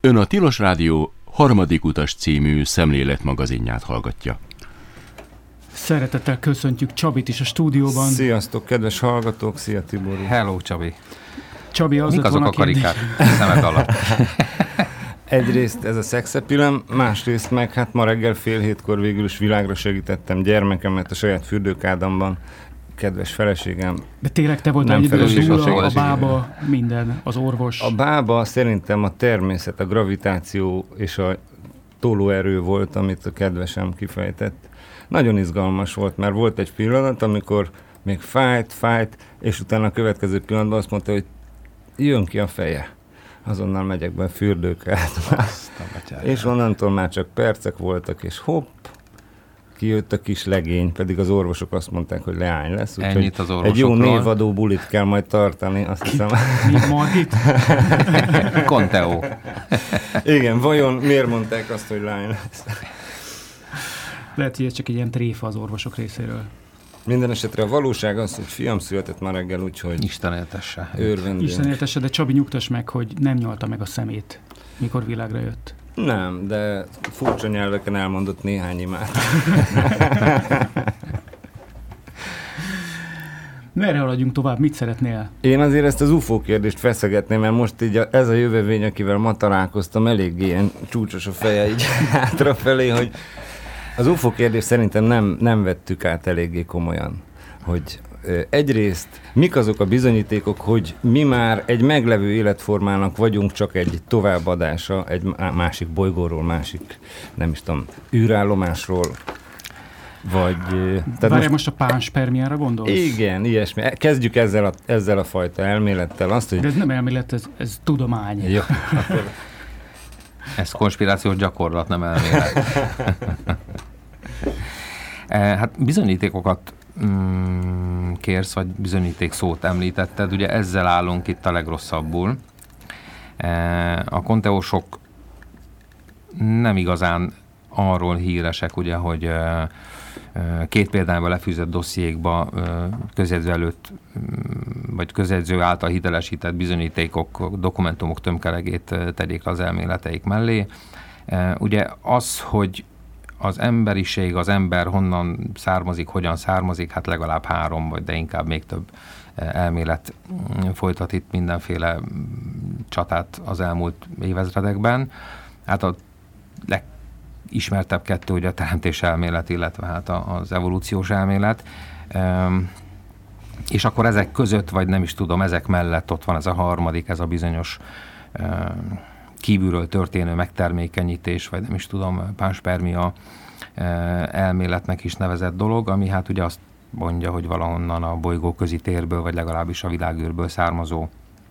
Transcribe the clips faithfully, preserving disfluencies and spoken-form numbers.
Ön a Tilos Rádió Harmadik utas című szemléletmagazinját hallgatja. Szeretettel köszöntjük Csabit is a stúdióban. Sziasztok, kedves hallgatók, szia Tibor. Hello, Csabi. Csabi, az mik azok a karikák szemed alatt? Egyrészt ez a szexepilem, másrészt meg hát ma reggel fél hétkor végül is világra segítettem gyermekemet a saját fürdőkádamban. Kedves feleségem. De tényleg te voltál egyedül, a, a bába, minden, az orvos. A bába szerintem a természet, a gravitáció és a tolóerő volt, amit a kedvesem kifejtett. Nagyon izgalmas volt, mert volt egy pillanat, amikor még fájt, fájt, és utána a következő pillanatban azt mondta, hogy jön ki a feje. Azonnal megyek be a fürdőkádba. És onnantól már csak percek voltak, és hopp, kijött a kis legény, pedig az orvosok azt mondták, hogy leány lesz. Ennyit az orvosokról. Egy jó névadó bulit kell majd tartani, azt hiszem. Mi Margit? Conteo. Igen, vajon miért mondták azt, hogy lány lesz? Lehet, hogy ez csak egy ilyen tréfa az orvosok részéről. Minden esetre a valóság az, hogy fiam született ma reggel, úgyhogy Isten éltesse. Örvendünk. Isten éltesse, de Csabi, nyugtass meg, hogy nem nyalta meg a szemét, mikor világra jött. Nem, de furcsa nyelveken elmondott néhány imát. Merre haladjunk tovább? Mit szeretnél? Én azért ezt az ufó kérdést feszegetném, mert most így a, ez a jövővény, akivel ma találkoztam, elég ilyen csúcsos a feje így hátrafelé, hogy az ufó kérdést szerintem nem, nem vettük át eléggé komolyan. Hogy ö, egyrészt mik azok a bizonyítékok, hogy mi már egy meglevő életformának vagyunk, csak egy továbbadása egy másik bolygóról, másik, nem is tudom, űrállomásról, vagy... Várjál, most, most a pánspermiára gondolsz? Igen, ilyesmi. Kezdjük ezzel a, ezzel a fajta elmélettel. Azt, hogy... De ez nem elmélet, ez, ez tudomány. Jó. Ez konspirációs gyakorlat, nem elmélet. Hát bizonyítékokat mm, kérsz, vagy bizonyíték szót említetted, ugye ezzel állunk itt a legrosszabbul. A konteósok nem igazán arról híresek, ugye, hogy két példányban lefűzött dossziékba közjegyző előtt, vagy közjegyző által hitelesített bizonyítékok, dokumentumok tömkelegét tegyék az elméleteik mellé. Ugye az, hogy az emberiség, az ember honnan származik, hogyan származik, hát legalább három, vagy de inkább még több elmélet folytat itt mindenféle csatát az elmúlt évezredekben. Hát a legismertebb kettő ugye a teremtés elmélet, illetve hát az evolúciós elmélet. És akkor ezek között, vagy nem is tudom, ezek mellett ott van ez a harmadik, ez a bizonyos kívülről történő megtermékenyítés, vagy nem is tudom, pánspermia elméletnek is nevezett dolog, ami hát ugye azt mondja, hogy valahonnan a bolygó közi térből, vagy legalábbis a világűrből származó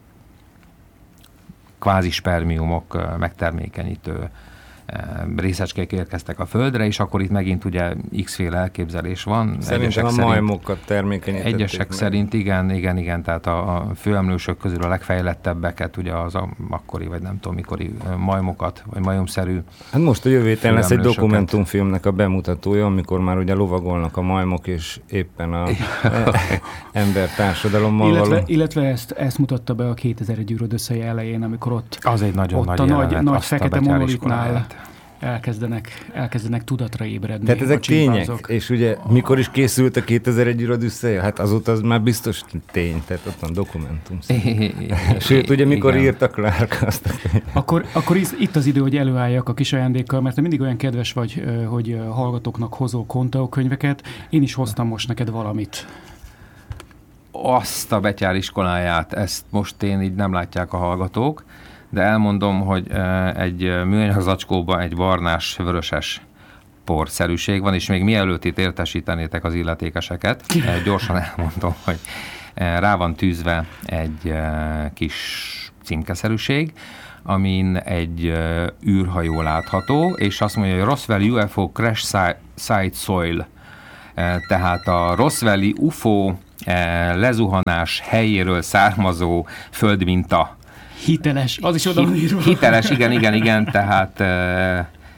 kvázi spermiumok megtermékenyítő részecskék érkeztek a Földre, és akkor itt megint ugye x-féle elképzelés van. Szerintem a majmokat termékenyítették. Egyesek meg. szerint igen, igen, igen, tehát a, a főemlősök közül a legfejlettebbeket, ugye az a akkori, vagy nem tudom mikori majmokat, vagy majomszerű. Hát most a jövő héten lesz egy dokumentumfilmnek a bemutatója, amikor már ugye lovagolnak a majmok, és éppen a ember társadalommal illetve, való. Illetve ezt, ezt mutatta be a kétezer-egy űrödösszei elején, amikor ott, az egy nagyon ott nagy a jelenet, nagy, nagy fekete monolitnál elkezdenek, elkezdenek tudatra ébredni. Tehát ezek tények, és ugye oh. mikor is készült a kétezer-egy űrödösszeje? Hát azóta az már biztos tény, tehát ott van dokumentum. Sőt, ugye mikor igen. írta Clark azt a Akkor, akkor itt az idő, hogy előálljak a kis ajándékkal, mert te mindig olyan kedves vagy, hogy hallgatóknak hozol Conteo könyveket. Én is hoztam most neked valamit. Azt a betyár iskoláját, ezt most én így nem látják a hallgatók, de elmondom, hogy egy műanyag zacskóban egy barnás, vöröses porszerűség van, és még mielőtt itt értesítenétek az illetékeseket, gyorsan elmondom, hogy rá van tűzve egy kis címkeszerűség, amin egy űrhajó látható, és azt mondja, hogy Roswell u ef o Crash Site Soil, tehát a Roswelli u ef o lezuhanás helyéről származó földminta. Hiteles, az is oda van írva. Hiteles, igen, igen, igen, tehát e,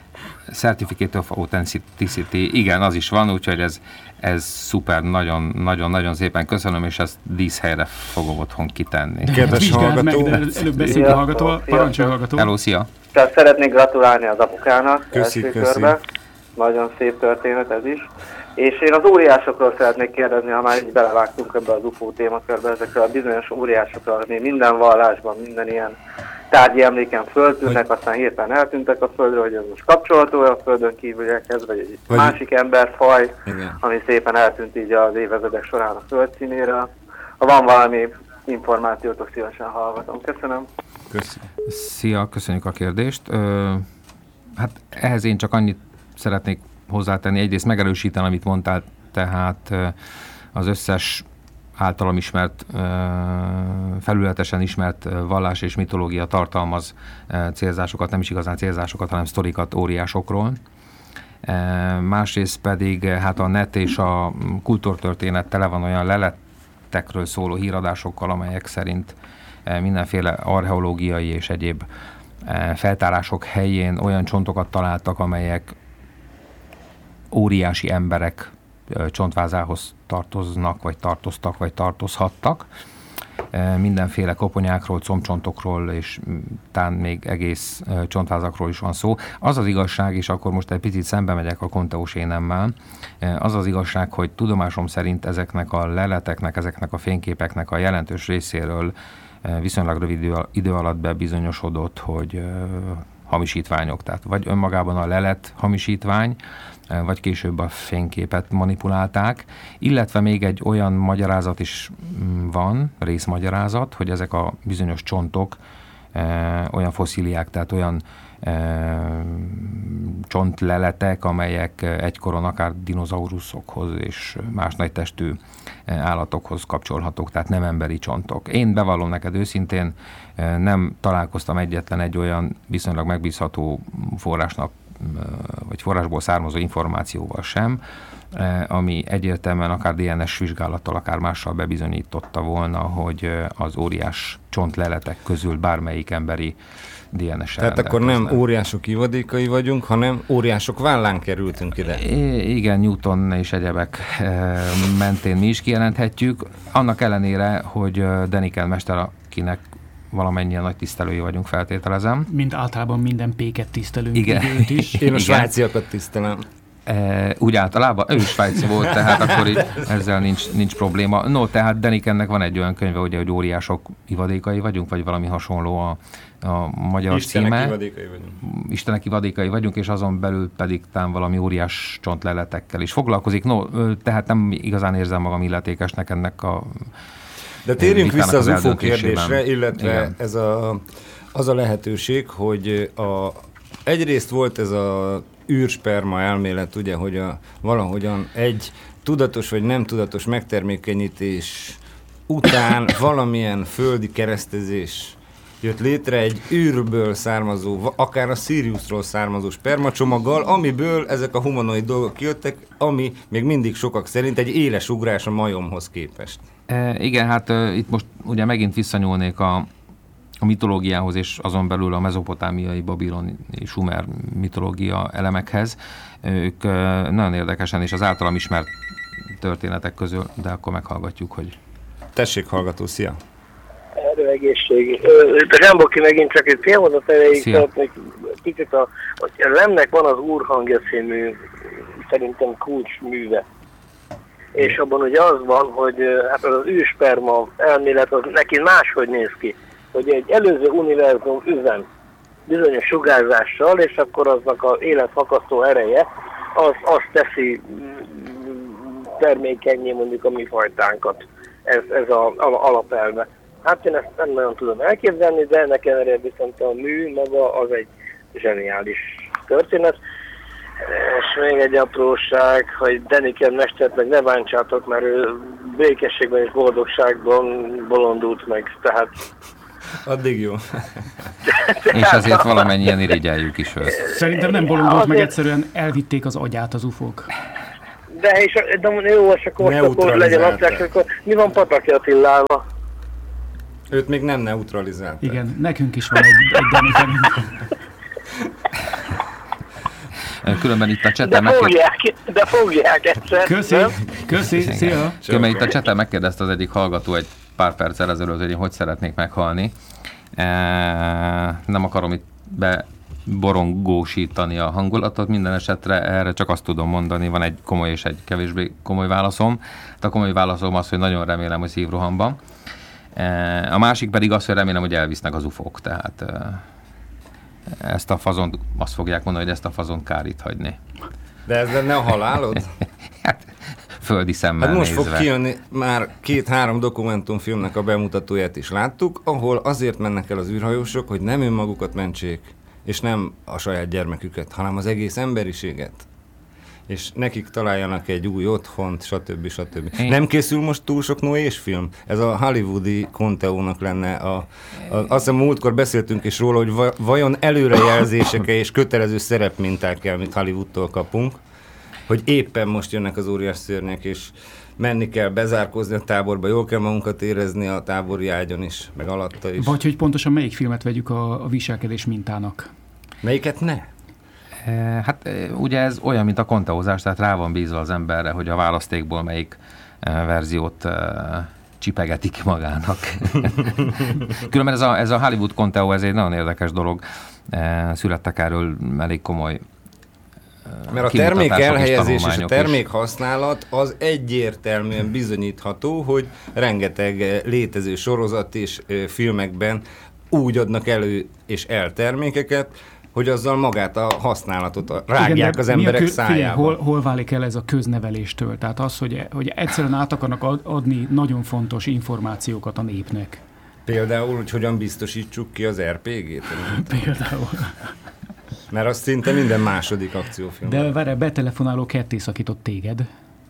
Certificate of Authenticity, igen, az is van, úgyhogy ez, ez szuper, nagyon-nagyon szépen köszönöm, és ezt díszhelyre fogom otthon kitenni. Kedves hallgató! Meg, de előbb beszélünk a hallgatóval. Parancsolj, hallgató! Hello, szia! Tehát szeretnék gratulálni az apukának köszi, első köszi. körbe. Nagyon szép történet ez is. És én az óriásokról szeretnék kérdezni, ha már így belevágtunk ebbe az ufó témakörbe, ezekről a bizonyos óriásokról, ami minden vallásban, minden ilyen tárgyi emléken föltűnnek, aztán hirtelen eltűntek a földről, hogy ez most kapcsolható a földön kívüliekhez, vagy egy vagy másik emberfaj, igen, ami szépen eltűnt így az évezredek során a föld színéről. Ha van valami információtok, szívesen hallgatom. Köszönöm. Köszönöm. Szia, köszönjük a kérdést. Ö, hát ehhez én csak annyit szeretnék hozzátenni, egyrészt megerősíteni, amit mondtál, tehát az összes általam ismert, felületesen ismert vallás és mitológia tartalmaz célzásokat, nem is igazán célzásokat, hanem sztorikat óriásokról. Másrészt pedig hát a net és a kultúrtörténet tele van olyan leletekről szóló híradásokkal, amelyek szerint mindenféle archeológiai és egyéb feltárások helyén olyan csontokat találtak, amelyek óriási emberek csontvázához tartoznak, vagy tartoztak, vagy tartozhattak. Mindenféle koponyákról, combcsontokról, és talán még egész csontvázakról is van szó. Az az igazság, és akkor most egy picit szembe megyek a Conteós énemmel, az az igazság, hogy tudomásom szerint ezeknek a leleteknek, ezeknek a fényképeknek a jelentős részéről viszonylag rövid idő alatt bebizonyosodott, hogy hamisítványok, tehát vagy önmagában a lelet hamisítvány, vagy később a fényképet manipulálták, illetve még egy olyan magyarázat is van, részmagyarázat, hogy ezek a bizonyos csontok e, olyan fosszíliák, tehát olyan e, csontleletek, amelyek egykoron akár dinoszauruszokhoz és más nagytestű állatokhoz kapcsolhatók, tehát nem emberi csontok. Én bevallom neked őszintén, nem találkoztam egyetlen egy olyan viszonylag megbízható forrásnak, vagy forrásból származó információval sem, ami egyértelműen akár dé en es vizsgálattal, akár mással bebizonyította volna, hogy az óriás csontleletek közül bármelyik emberi dé en es-sel Tehát akkor nem óriások ivadékai vagyunk, hanem óriások vállán kerültünk ide. I- igen, Newton és egyebek mentén mi is kijelenthetjük. Annak ellenére, hogy Deniken mester, akinek valamennyien nagy tisztelői vagyunk, feltételezem. Mint általában minden péket tisztelünk. Igen. Is. Én a svájciakat tisztelem. E, úgy általában, ő is svájci volt, tehát akkor így ezzel nincs, nincs probléma. No, tehát Denikennek van egy olyan könyve, ugye, hogy óriások ivadékai vagyunk, vagy valami hasonló a, a magyar Istenek címe. ivadékai vagyunk. Istenek ivadékai vagyunk, és azon belül pedig talán valami óriás csontleletekkel is foglalkozik. No, tehát nem igazán érzem magam illetékesnek ennek a De térjünk vissza az, az ufó eldöntésében. kérdésre, illetve igen, ez a, az a lehetőség, hogy a, egyrészt volt ez a űrsperma elmélet, ugye, hogy a, valahogyan egy tudatos vagy nem tudatos megtermékenyítés után valamilyen földi keresztezés jött létre egy űrből származó, akár a Siriusról származó spermacsomaggal, amiből ezek a humanoid dolgok kijöttek, ami még mindig sokak szerint egy éles ugrás a majomhoz képest. E, igen, hát e, itt most ugye megint visszanyúlnék a, a mitológiához, és azon belül a mezopotámiai, babiloni, sumer mitológia elemekhez. Ők e, nagyon érdekesen, és az általam ismert történetek közül, de akkor meghallgatjuk, hogy... Tessék, hallgató, szia! Erő egészség. Zsámboki megint csak egy fél mondat erejéig szeretnék kicsit a, a Lemnek van az Úrhangja című szerintem kulcsműve. És abban ugye az van, hogy hát az űrsperma elmélet az neki máshogy néz ki, hogy egy előző univerzum üzen bizonyos sugárzással, és akkor aznak az életfakasztó ereje az, azt teszi termékenyé mondjuk a mi fajtánkat. Ez, ez az alapelve. Hát én ezt nem nagyon tudom elképzelni, de nekem erre viszont a mű maga az egy zseniális történet. És még egy apróság, hogy Deniken mestert meg ne bántsátok, mert ő békességben és boldogságban bolondult meg, tehát... Addig jó. És azért valamennyien irigyeljük is őt. Szerintem nem bolondult meg, egyszerűen elvitték az agyát az ufók. De, és, de jó, és akkor most akkor legyen azt, akkor mi van Pataki Attilával? Őt még nem neutralizálták. Igen, nekünk is van egy, egy Denikenünk. Különben itt a cseten de fogják, de fogják egyszer. Köszi, köszi, szia! Különben itt a cseten megkérdezte az egyik hallgató egy pár perccel ezelőtt, hogy én hogy szeretnék meghalni. E, nem akarom itt beborongósítani a hangulatot, minden esetre erre csak azt tudom mondani, van egy komoly és egy kevésbé komoly válaszom. A komoly válaszom az, hogy nagyon remélem, hogy szívrohamban. E, a másik pedig az, hogy remélem, hogy elvisznek az ufók, tehát e, ezt a fazont, azt fogják mondani, hogy ezt a fazont kár itt hagyni. De ez lenne a halálod? Hát, földi szemmel hát most nézve. fog kijönni, már két-három dokumentumfilmnek a bemutatóját is láttuk, ahol azért mennek el az űrhajósok, hogy nem önmagukat mentsék, és nem a saját gyermeküket, hanem az egész emberiséget. És nekik találjanak egy új otthont, stb. stb. Én... Nem készül most túl sok Noés film? Ez a hollywoodi Conteónak lenne a, a... Azt hiszem múltkor beszéltünk is róla, hogy vajon előrejelzéseke és kötelező szerepminták, amit Hollywoodtól kapunk, hogy éppen most jönnek az óriás szörnyek, és menni kell, bezárkózni a táborba, jól kell magunkat érezni a tábori ágyon is, meg alatta is. Vagy hogy pontosan melyik filmet vegyük a, a viselkedés mintának? Melyiket ne? Hát ugye ez olyan, mint a konteózás, tehát rá van bízva az emberre, hogy a választékból melyik verziót csipegeti ki magának. Különben ez a, ez a Hollywood konteó, ez egy nagyon érdekes dolog. Születtek erről elég komoly mert a termék elhelyezés és a termék használat az egyértelműen bizonyítható, hogy rengeteg létező sorozat és filmekben úgy adnak elő és el termékeket, hogy azzal magát a használatot rágják. Igen, az emberek kö... szájába. Hol, hol válik el ez a közneveléstől? Tehát az, hogy, hogy egyszerűen át akarnak adni nagyon fontos információkat a népnek. Például, hogy hogyan biztosítsuk ki az er pé gét? Például. Mert az szinte minden második akciófilm. De várj, betelefonáló ketté szakított téged.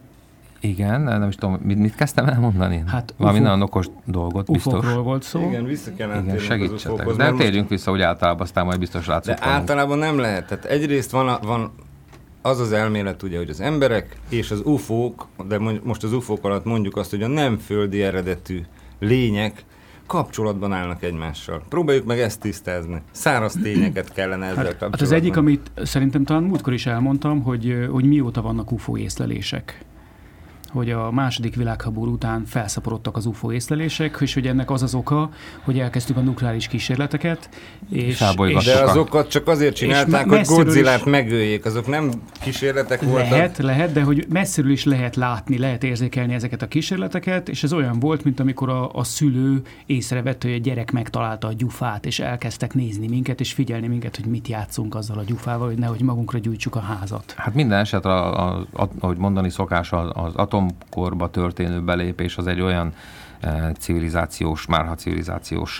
Igen, nem is tudom, mit, mit kezdtem elmondani? Hát valami nagyon okos dolgot, biztos. ufókról volt szó. Igen, vissza kellene Igen, segítsetek. De térjünk vissza, hogy általában aztán majd biztos látszók De vanunk. Általában nem lehet. Tehát egyrészt van, a, van az az elmélet, ugye, hogy az emberek és az ufók, de most az ufók alatt mondjuk azt, hogy a nem földi eredetű lények kapcsolatban állnak egymással. Próbáljuk meg ezt tisztázni. Száraz tényeket kellene ezzel hát, kapcsolatban. Hát az egyik, amit szerintem talán múltkor is elmondtam, hogy, hogy mióta vannak ufó észlelések. Hogy a második világháború után felszaporodtak az ufó észlelések, és hogy ennek az az oka, hogy elkezdtük a nukleáris kísérleteket. És, és de azokat csak azért csinálták, hogy Godzillát megöljék, azok nem kísérletek voltak. Lehet, lehet, de hogy messziről is lehet látni, lehet érzékelni ezeket a kísérleteket, és ez olyan volt, mint amikor a, a szülő észrevette, hogy a gyerek megtalálta a gyufát, és elkezdtek nézni minket, és figyelni minket, hogy mit játszunk azzal a gyufával, hogy nehogy magunkra gyújtsuk a házat. Hát minden esetre, ahogy mondani szokás, az atomkorba történő belépés az egy olyan e, civilizációs, márha civilizációs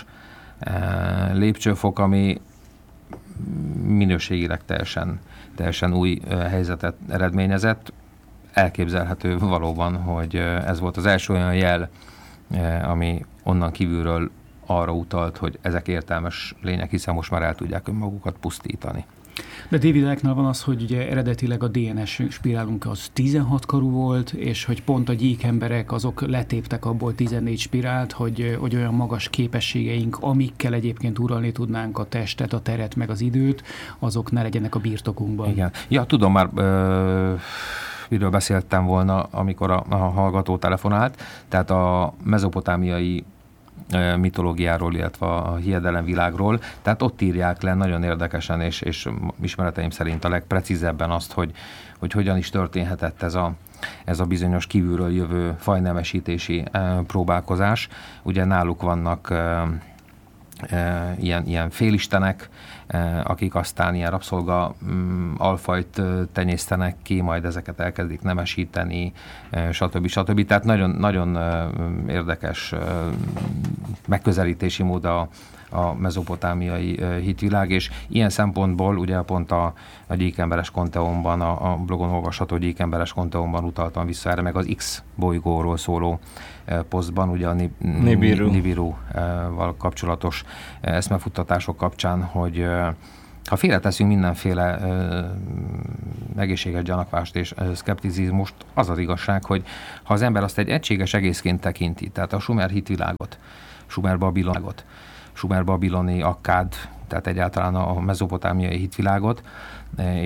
e, lépcsőfok, ami minőségileg teljesen, teljesen új e, helyzetet eredményezett. Elképzelhető valóban, hogy ez volt az első olyan jel, e, ami onnan kívülről arra utalt, hogy ezek értelmes lények, hiszen most már el tudják önmagukat pusztítani. De David Icke-nál van az, hogy ugye eredetileg a dé en es spirálunk az tizenhat karú volt, és hogy pont a gyík emberek azok letéptek abból tizennégy spirált, hogy, hogy olyan magas képességeink, amikkel egyébként uralni tudnánk a testet, a teret, meg az időt, azok ne legyenek a birtokunkban. Igen. Ja, tudom már, ö, miről beszéltem volna, amikor a, a hallgató telefonált, tehát a mezopotámiai mitológiáról, illetve a hiedelemvilágról. Tehát ott írják le nagyon érdekesen, és, és ismereteim szerint a legprecízebben azt, hogy, hogy hogyan is történhetett ez a, ez a bizonyos kívülről jövő fajnemesítési e, próbálkozás. Ugye náluk vannak e, e, ilyen, ilyen félistenek, e, akik aztán ilyen rabszolga m, alfajt tenyésztenek ki, majd ezeket elkezdik nemesíteni, e, stb. stb. Tehát nagyon, nagyon e, érdekes e, megközelítési mód a, a mezopotámiai e, hitvilág, és ilyen szempontból ugye pont a, a gyíkemberes konteónban, a, a blogon olvasható gyíkemberes konteónban utaltam vissza erre, meg az X bolygóról szóló e, posztban, ugye a Nibiru. Nibiru-val kapcsolatos e, eszmefuttatások kapcsán, hogy e, ha félreteszünk mindenféle ö, egészséges gyanakvást és ö, szkepticizmust, az az igazság, hogy ha az ember azt egy egységes egészként tekinti, tehát a sumer hitvilágot, sumer-babilonágot, sumer-babiloni akkád, tehát egyáltalán a mezopotámiai hitvilágot,